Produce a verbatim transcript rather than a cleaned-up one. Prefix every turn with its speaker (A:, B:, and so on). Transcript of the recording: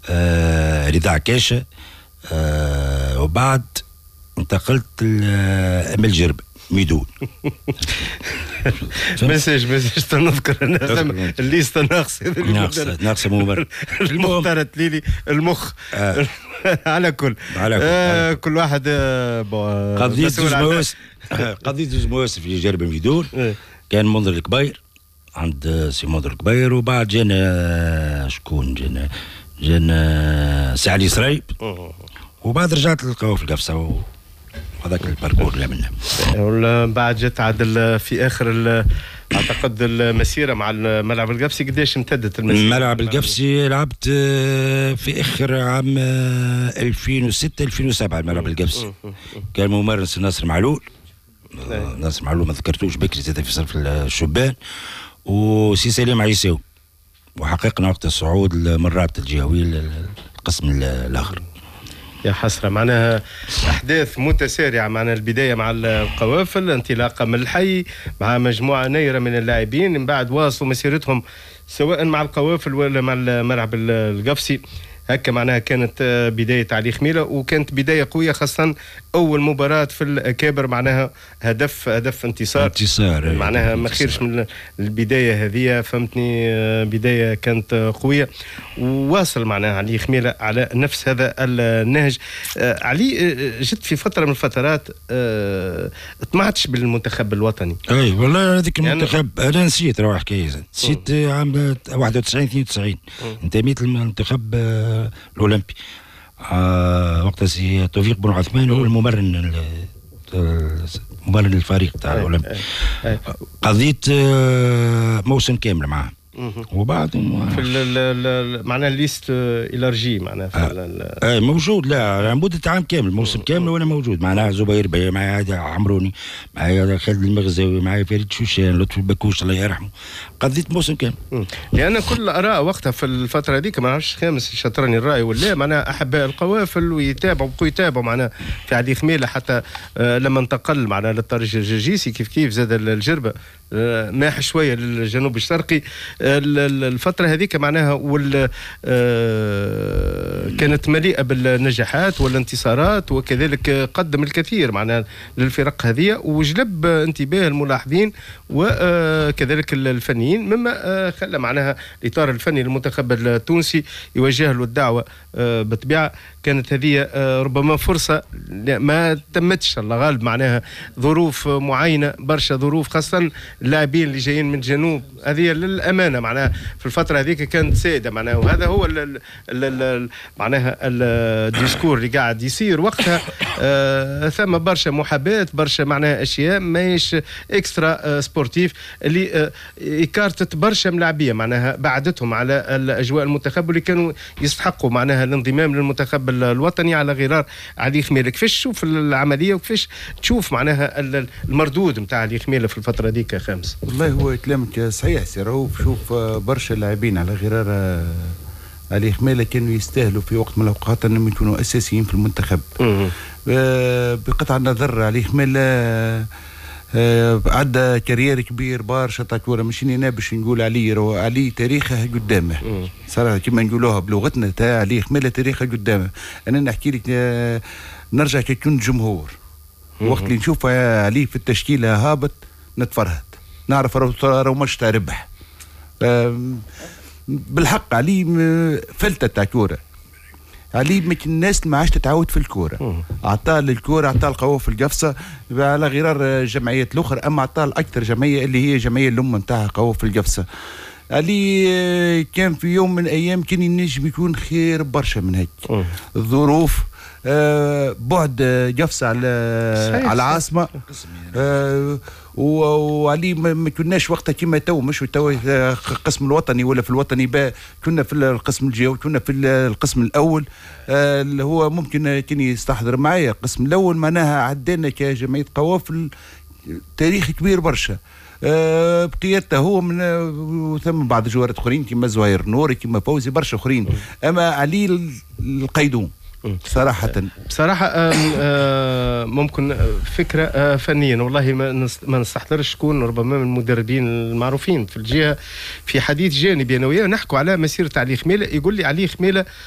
A: آه رضا عكاشة، آه وبعد انتقلت لأمل جرب ميدون.
B: مساج مساج تنذكر انا الليسته ناقصه
A: ناقصه ناقصه ممر
B: المختار تليلي المخ. آه. على كل على كل, آه كل واحد آه
A: قضيه زوج مواسم قضيه زوج مواسم في جرب ميدون. كان منظر الكبير عند سي منظر الكبير، وبعد جانا شكون جانا جانا سي علي سريب، وبعد رجعت للقهوه في القفصه هذاك الباركور اللي عملنا.
B: بعد جت عاد في اخر اعتقد المسيره مع الملعب القفصي. قديش امتدت المسيره؟
A: الملعب القفصي لعبت في اخر عام ألفين وستة ألفين وسبعة الملعب القفصي. كان ممارس ناصر معلول، ناصر معلول ما ذكرتوش بكري زاد في صرف الشبان، وسي سليم عيساوي، وحققنا وقت الصعود من رابطه الجهوي للقسم الاخر.
B: يا حسرة، معناها أحداث متسارعة. معناها البداية مع القوافل، انطلاقة من الحي مع مجموعة نيرة من اللاعبين، من بعد واصلوا مسيرتهم سواء مع القوافل ولا مع الملعب القفصي. هكا معناها كانت بداية علي خميلة، وكانت بداية قوية، خاصة أول مباراة في الأكابر معناها هدف هدف انتصار
A: انتصار
B: معناها ما خيرش من البداية هذه، فهمتني. بداية كانت قوية، وواصل معناها علي خميلة على نفس هذا النهج. علي، جت في فترة من الفترات اطمعتش بالمنتخب الوطني.
A: اي والله هذيك المنتخب يعني انا نسيت روح حكاية، نسيت عام واحد وتسعين اثنين وتسعين انتميت للمنتخب الأولمبي. آه وقتها سي توفيق بن عثمان هو الممرن ممرن الفريق تاع الأولمبي. قضيت آه موسم كامل معاه، وبعد
B: في معناها الليست إلارجي معناها
A: آه آه موجود. لا مدة عام كامل، موسم كامل وانا موجود. معناها زبير بي معايا عمروني، معايا خالد المغزاوي، معايا فريد شوشان، لطفي البكوش الله يرحمه. قضيت موسم كامل.
B: لأن كل الآراء وقتها في الفترة هذيك، ما نعرفش خامس شطرني الرأي ولا، معناها أحباء القوافل ويتابعوا بقوا يتابعوا معناها في علي خميلة، حتى آه لما انتقل معناها للطريق الجرجيسي كيف كيف زاد الجربة آه ماح شوية للجنوب الشرقي. آه الفترة هذيك معناها وال آه كانت مليئة بالنجاحات والانتصارات، وكذلك قدم الكثير معناها للفرق هذه، وجلب انتباه الملاحظين وكذلك الفنيين، مما خلى معناها الإطار الفني للمنتخب التونسي يوجه له الدعوة. بالطبيعة كانت هذه ربما فرصة ما تمتش، الله غالب، معناها ظروف معينة، برشا ظروف، خاصة اللاعبين اللي جايين من الجنوب. هذه للأمانة معناها في الفترة هذيك كانت سادة معناها، وهذا هو ال ال ال معناها الديسكور اللي قاعد يصير وقتها. آه ثم برشا محاباة، برشا معناها أشياء ماهيش إكسترا سبورتيف اللي آه إكارتت برشا ملاعبية معناها، بعدتهم على الأجواء المنتخب واللي كانوا يستحقوا معناها الانضمام للمنتخب الوطني على غرار علي خميلة. كيفاش تشوف العملية وكيفاش تشوف معناها المردود نتاع علي خميلة في الفترة ديك يا خامس؟
C: والله هو كلامك صحيح سي رؤوف. شوف برشا لاعبين على غرار علي خميلة كانوا يستاهلوا في وقت من الأوقات أنهم يكونوا أساسيين في المنتخب. بقطع النظر علي خميلة عدى كارير كبير برشا تاع كوره، مش انا باش نقول عليه علي تاريخه قدامه صراحه كما نقولوها بلغتنا تاع علي خميلة تاريخه قدامه. انا نحكي لك نرجع كي كنت جمهور، وقت اللي نشوف علي في التشكيله هابط نتفرهد، نعرف راهو مش تاع ربح. بالحق علي فلتة تاع كوره، علي من الناس اللي ما عادش تتعود في الكوره. عطاه للكوره، عطاه القوافل القفصه على غرار الجمعيات الاخرى، اما عطاه الاكثر جمعيه اللي هي جمعيه الام نتاعها قوافل القفصه. علي كان في يوم من الايام كان ينجم يكون خير برشا من هيك. الظروف آه بعد قفصه على على العاصمه آه وعلي ما كناش وقتها كيما تو، مش تو القسم الوطني ولا في الوطني با، كنا في القسم الجوي، كنا في القسم الاول آه اللي هو ممكن كان يستحضر معايا القسم الاول. معناها عدينا كجمعيه قوافل تاريخ كبير برشا آه بقيادته هو من وثم بعض جوارات اخرين كيما زهير نوري كيما فوزي برشا اخرين، اما علي القيدون صراحة.
B: بصراحة آم آم ممكن فكرة فنيا والله ما نستحضرش تكون ربما من المدربين المعروفين في الجهة. في حديث جانبي أنا وياه نحكوا على مسيرة علي خميلة، يقول لي علي خميلة